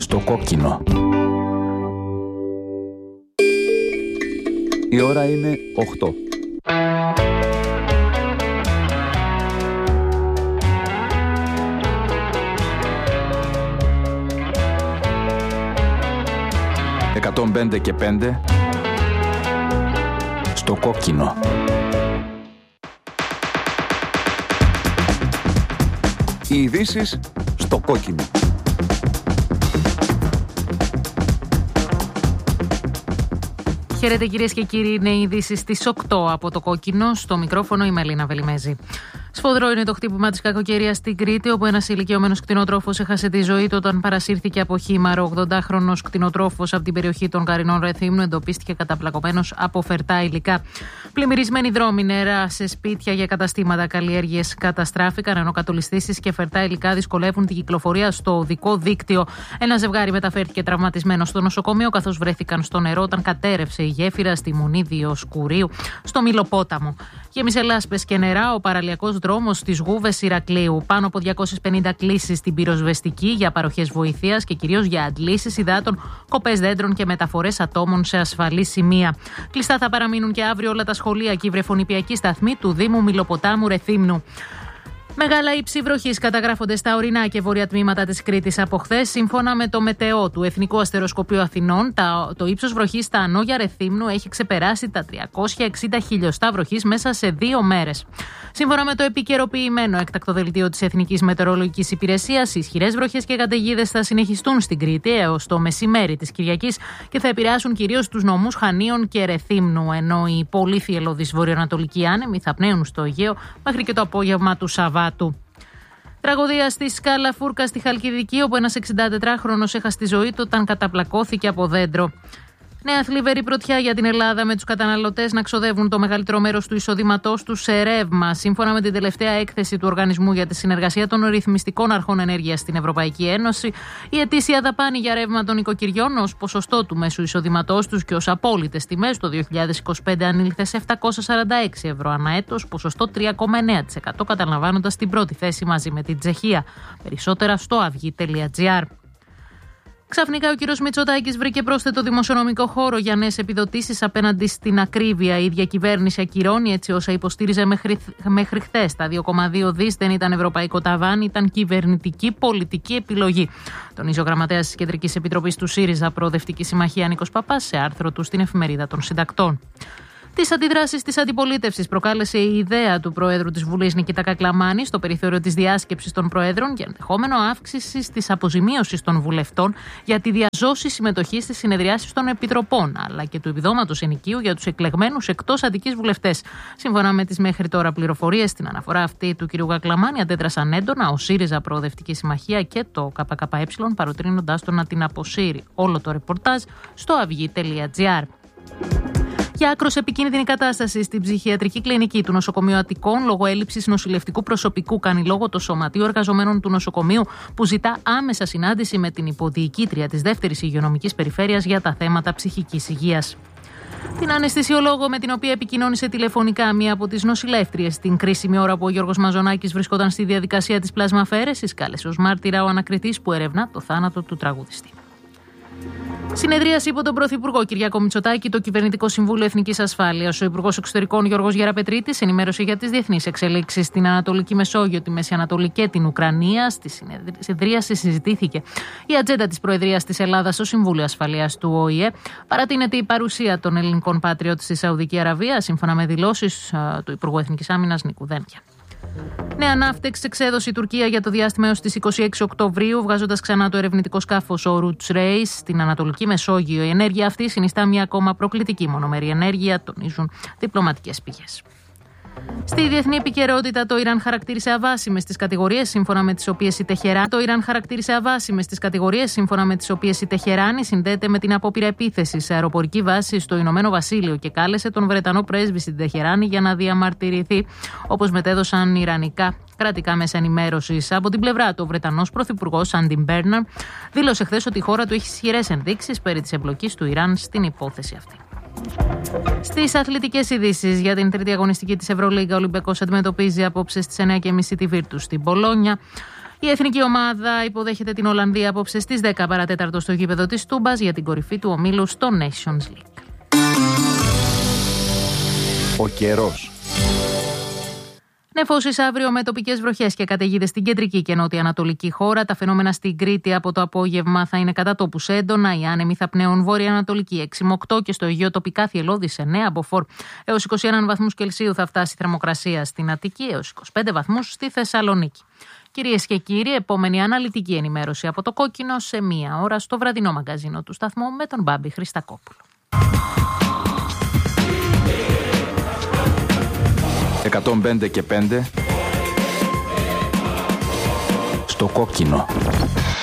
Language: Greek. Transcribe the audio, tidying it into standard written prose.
στο κόκκινο. Η ώρα είναι 8. «105 και 5» στο κόκκινο. Οι ειδήσεις στο κόκκινο. Χαίρετε κυρίες και κύριοι, είναι οι ειδήσεις στις 8 από το κόκκινο. Στο μικρόφωνο η Μελίνα Βελιμέζη. Σφοδρό είναι το χτύπημα της κακοκαιρίας στην Κρήτη, όπου ένας ηλικιωμένος κτηνοτρόφος έχασε τη ζωή του όταν παρασύρθηκε από χήμαρο. 80χρονος κτηνοτρόφος από την περιοχή των Καρινών Ρεθύμνου εντοπίστηκε καταπλακωμένος από φερτά υλικά. Πλημμυρισμένοι δρόμοι, νερά σε σπίτια για καταστήματα, καλλιέργειες καταστράφηκαν, ενώ κατολιστήσεις και φερτά υλικά δυσκολεύουν την κυκλοφορία στο οδικό δίκτυο. Ένα ζευγάρι μεταφέρθηκε τραυματισμένο στο νοσοκομείο, καθώς βρέθηκαν στο νερό όταν κατέρευσε η γέφυρα στη Μονή Διοσκουρίου, στο Μιλοπόταμο. Γέμισε λάσπες και νερά ο παραλιακός δρόμος στις Γούβες Ηρακλείου. Πάνω από 250 κλήσεις στην πυροσβεστική για παροχές βοηθείας και κυρίως για αντλήσεις υδάτων, κοπές δέντρων και μεταφορές ατόμων σε ασφαλή σημεία. Κλειστά θα παραμείνουν και αύριο όλα τα σχολεία και οι βρεφονιπιακοί σταθμοί του Δήμου Μιλοποτάμου Ρεθύμνου. Μεγάλα ύψη βροχής καταγράφονται στα ορεινά και βόρεια τμήματα της Κρήτης από χθες. Σύμφωνα με το Μετεό του Εθνικού Αστεροσκοπείου Αθηνών, το ύψος βροχής στα Ανόγια Ρεθύμνου έχει ξεπεράσει τα 360 χιλιοστά βροχής μέσα σε 2 μέρες. Σύμφωνα με το επικαιροποιημένο έκτακτο δελτίο της Εθνικής Μετεωρολογικής Υπηρεσίας, οι ισχυρές βροχές και καταιγίδες θα συνεχιστούν στην Κρήτη έως το μεσημέρι της Κυριακής και θα επηρεάσουν κυρίως τους νομούς Χανίων και Ρεθύμνου, ενώ οι πολύ θυελλώδεις βορειοανατολικοί άνεμοι θα πνέουν στο Αιγαίο μέχρι και το απόγευμα του Σαββάτου. Τραγωδία στη Σκάλα Φούρκα στη Χαλκιδική, όπου ένας 64χρονος έχασε τη ζωή του όταν καταπλακώθηκε από δέντρο. Νέα θλιβερή πρωτιά για την Ελλάδα, με τους καταναλωτές να ξοδεύουν το μεγαλύτερο μέρος του εισοδήματός τους σε ρεύμα. Σύμφωνα με την τελευταία έκθεση του Οργανισμού για τη Συνεργασία των Ρυθμιστικών Αρχών Ενέργειας στην Ευρωπαϊκή Ένωση, η ετήσια δαπάνη για ρεύμα των οικοκυριών ως ποσοστό του μέσου εισοδήματός τους και ως απόλυτες τιμές το 2025 ανήλθε σε 746 ευρώ ανά έτος, ποσοστό 3,9%, καταλαμβάνοντας την πρώτη θέση μαζί με την Τσεχία. Περισσότερα στο avygi.gr. Ξαφνικά ο κύριος Μητσοτάκης βρήκε πρόσθετο δημοσιονομικό χώρο για νέες επιδοτήσεις απέναντι στην ακρίβεια. Η ίδια κυβέρνηση ακυρώνει έτσι όσα υποστήριζε μέχρι χθες. Τα 2,2 δις δεν ήταν ευρωπαϊκό ταβάνι, ήταν κυβερνητική πολιτική επιλογή. Τονίζει ο γραμματέας της Κεντρικής Επιτροπής του ΣΥΡΙΖΑ Προοδευτική Συμμαχία Νίκος Παπάς σε άρθρο του στην Εφημερίδα των Συντακτών. Τις αντιδράσεις της αντιπολίτευσης προκάλεσε η ιδέα του Προέδρου της Βουλής Νικήτα Κακλαμάνη στο περιθώριο της διάσκεψης των Προέδρων για ενδεχόμενο αύξηση της αποζημίωσης των βουλευτών για τη διαζώση συμμετοχής στις συνεδριάσεις των Επιτροπών, αλλά και του επιδόματος ενοικίου για τους εκλεγμένους εκτός Αττικής βουλευτές. Σύμφωνα με τις μέχρι τώρα πληροφορίες, στην αναφορά αυτή του κ. Κακλαμάνη αντέδρασαν έντονα ο ΣΥΡΙΖΑ Προοδευτική Συμμαχία και το ΚΚΕ, παροτρύνοντας τον να την αποσύρει. Όλο το ρεπορτάζ στο avygi.gr. Για άκρως επικίνδυνη κατάσταση στην ψυχιατρική κλινική του νοσοκομείου Αττικών λόγω έλλειψης νοσηλευτικού προσωπικού, κάνει λόγο το Σωματείο Εργαζομένων του Νοσοκομείου, που ζητά άμεσα συνάντηση με την υποδιοικήτρια της δεύτερης υγειονομικής περιφέρειας για τα θέματα ψυχικής υγείας. Την αναισθησιολόγο με την οποία επικοινώνησε τηλεφωνικά μία από τις νοσηλεύτριες την κρίσιμη ώρα που ο Γιώργος Μαζονάκης βρισκόταν στη διαδικασία της πλασμαφαίρεσης, κάλεσε ως μάρτυρα ο ανακριτής που ερευνά το θάνατο του τραγουδιστή. Συνεδρίαση υπό τον Πρωθυπουργό Κυριάκο Μητσοτάκη το Κυβερνητικό Συμβούλιο Εθνικής Ασφάλειας. Ο Υπουργός Εξωτερικών Γιώργος Γεραπετρίτης ενημέρωσε για τις διεθνείς εξελίξεις στην Ανατολική Μεσόγειο, τη Μέση Ανατολή και την Ουκρανία. Στη συνεδρίαση συζητήθηκε η ατζέντα της Προεδρίας της Ελλάδας στο Συμβούλιο Ασφαλείας του ΟΗΕ. Παρατείνεται η παρουσία των ελληνικών πατριώτων στη Σαουδική Αραβία, σύμφωνα με δηλώσεις του Υπουργού Εθνικής Άμυνας Νίκου Δένδια. Νέα ναύτεξ εξέδωσε η Τουρκία για το διάστημα έως τις 26 Οκτωβρίου, βγάζοντας ξανά το ερευνητικό σκάφος ο Roots Race στην Ανατολική Μεσόγειο. Η ενέργεια αυτή συνιστά μια ακόμα προκλητική μονομερή ενέργεια, τονίζουν διπλωματικές πηγές. Στη διεθνή επικαιρότητα, το Ιράν χαρακτήρισε αβάσιμες τις κατηγορίες σύμφωνα με τις οποίες η Τεχεράνη συνδέεται με την απόπειρα επίθεση σε αεροπορική βάση στο Ηνωμένο Βασίλειο και κάλεσε τον Βρετανό πρέσβη στην Τεχεράνη για να διαμαρτυρηθεί, όπως μετέδωσαν ιρανικά κρατικά μέσα ενημέρωσης. Από την πλευρά του, ο Βρετανός πρωθυπουργός Άντι Μπέρναρ δήλωσε χθες ότι η χώρα του έχει ισχυρές ενδείξεις περί της εμπλοκής του Ιράν στην υπόθεση αυτή. Στις αθλητικές ειδήσεις, για την τρίτη αγωνιστική της Ευρωλίγκα, ο Ολυμπιακός αντιμετωπίζει απόψε στις 9:30 τη Βίρτους στην Πολόνια. Η εθνική ομάδα υποδέχεται την Ολλανδία απόψε στις 10 παρατέταρτο στο γήπεδο της Τούμπας για την κορυφή του ομίλου στο Nations League. Ο καιρός. Νεφώσεις αύριο με τοπικές βροχές και καταιγίδες στην κεντρική και νότια-ανατολική χώρα. Τα φαινόμενα στην Κρήτη από το απόγευμα θα είναι κατά τόπους έντονα. Οι άνεμοι θα πνέουν βόρεια-ανατολική 6 με 8 και στο Αιγαίο τοπικά θυελλώδης 9 μποφόρ. Έως 21 βαθμούς Κελσίου θα φτάσει η θερμοκρασία στην Αττική, έως 25 βαθμούς στη Θεσσαλονίκη. Κυρίες και κύριοι, επόμενη αναλυτική ενημέρωση από το Κόκκινο σε 1 ώρα στο βραδινό μαγκαζίνο του σταθμού με τον Μπάμπη Χριστακόπουλο. 105 και 5 στο Κόκκινο.